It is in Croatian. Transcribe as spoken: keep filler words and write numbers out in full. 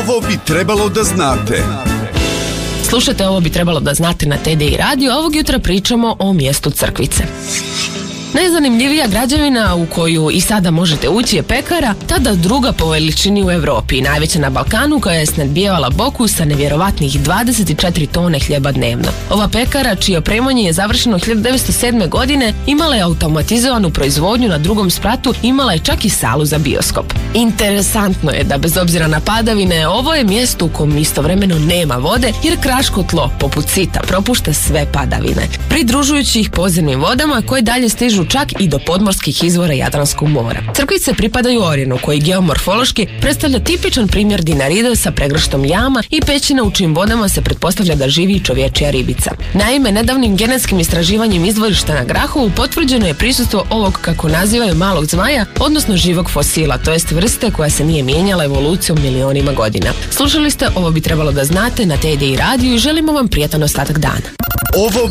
Ovo bi trebalo da znate. Slušajte, ovo bi trebalo da znate na T D I radio. Ovog jutra pričamo o mjestu Crkvice. Najzanimljivija građevina u koju i sada možete ući je pekara, tada druga po veličini u Europi i najveća na Balkanu, koja je snadbijevala Boku sa nevjerovatnih dvadeset četiri tone hljeba dnevno. Ova pekara, čije opremanje je završeno hiljadu devetsto sedme. godine, imala je automatizovanu proizvodnju na drugom spratu, imala je čak i salu za bioskop. Interesantno je da bez obzira na padavine, ovo je mjesto u kom istovremeno nema vode, jer kraško tlo, poput sita, propušta sve padavine, pridružujući ih podzemnim vodama koje dalje stižu čak i do podmorskih izvora Jadranskog mora. Crkvice pripadaju Orijenu, koji geomorfološki predstavlja tipičan primjer Dinaride sa pregrštom jama i pećina u čijim vodama se pretpostavlja da živi čovječija ribica. Naime, nedavnim genetskim istraživanjem izvorišta na Grahovu potvrđeno je prisustvo ovog, kako nazivaju, malog zmaja, odnosno živog fosila, to jest vrste koja se nije mijenjala evolucijom milionima godina. Slušali ste Ovo bi trebalo da znate na T D I radiju i želimo vam prijatan ostatak dana. Ovo